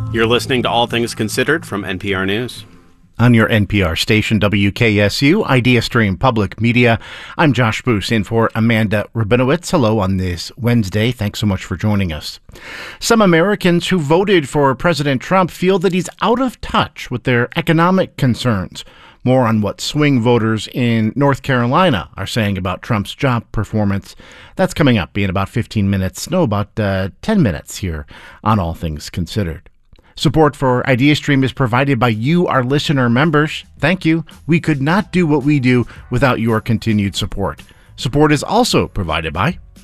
You're listening to All Things Considered from NPR News. On your NPR station, WKSU, Idea Stream Public Media, I'm Josh Boos in for Amanda Rabinowitz. Hello on this Wednesday. Thanks so much for joining us. Some Americans who voted for President Trump feel that he's out of touch with their economic concerns. More on what swing voters in North Carolina are saying about Trump's job performance. That's coming up in about 15 minutes. No, about 10 minutes here on All Things Considered. Support for IdeaStream is provided by you, our listener members. Thank you. We could not do what we do without your continued support. Support is also provided by